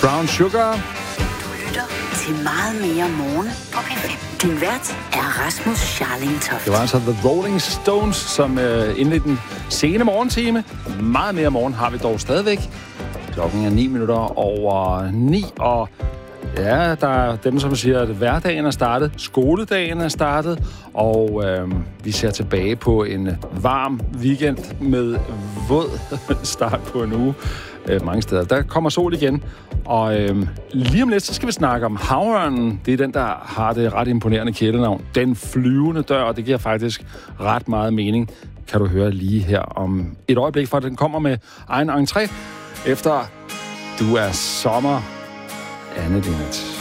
Brown Sugar. Du lytter til Meget mere morgen på P5. Din vært er Rasmus Scharling Toft. Det var altså The Rolling Stones, som indledte den sene morgentime. Meget mere morgen har vi dog stadigvæk. Klokken er 9:09, og ja, der er dem, som siger, at hverdagen er startet, skoledagen er startet, og vi ser tilbage på en varm weekend med våd start på en uge mange steder. Der kommer sol igen, og lige om lidt, så skal vi snakke om havørnen. Det er den, der har det ret imponerende kælenavn. Den flyvende dør, og det giver faktisk ret meget mening, kan du høre lige her om et øjeblik, for den kommer med egen entré efter Du er sommer, Anne Linnet.